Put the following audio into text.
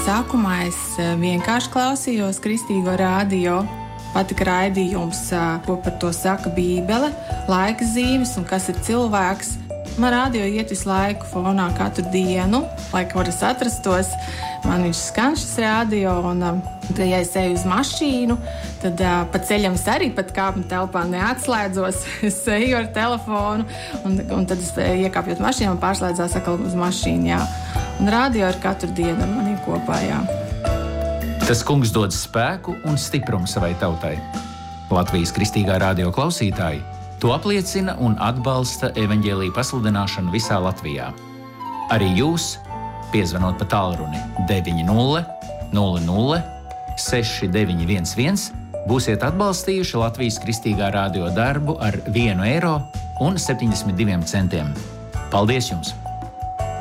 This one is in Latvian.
Sākumā es vienkārši klausījos Kristīgo radio. Patika raidījums, ko par to saka Bībele, laika zīmes un kas ir cilvēks. Man radio iet visu laiku fonā katru dienu, lai kur es atrastos. Man viņš skan šis radio, un tad, ja es eju uz mašīnu, tad pa ceļam es arī pat kāpņu telpā neatslēdzos. Es eju ar telefonu, un tad es iekāpjot mašīnā un pārslēdzās atkal uz mašīnu, jā. Un radio ir katru dienu ar maniem kopā, jā. Tas kungs dod spēku un stiprumu savai tautai. Latvijas Kristīgā radio klausītāji to apliecina un atbalsta evaņģēlija pasludināšanu visā Latvijā. Arī jūs, piezvanot pa tālruni 900 00 6911, būsiet atbalstījuši Latvijas Kristīgā radio darbu ar 1,72 eiro. Paldies jums!